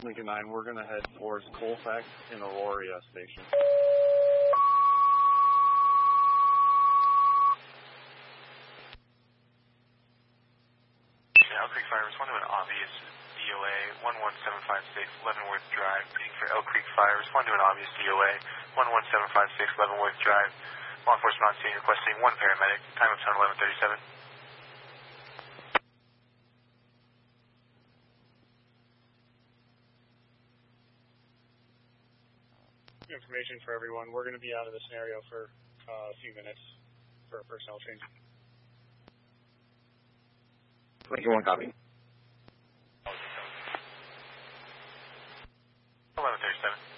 Lincoln 9, we're going to head towards Colfax and Aurora Station. Elk Creek Fire, respond to an obvious DOA 11756 Leavenworth Drive. Reading for Elk Creek Fire, respond to an obvious DOA 11756 Leavenworth Drive. Law enforcement on scene requesting one paramedic. Time of turn 11:37. Information for everyone. We're going to be out of the scenario for a few minutes for a personnel change. 21 copy. 11:37.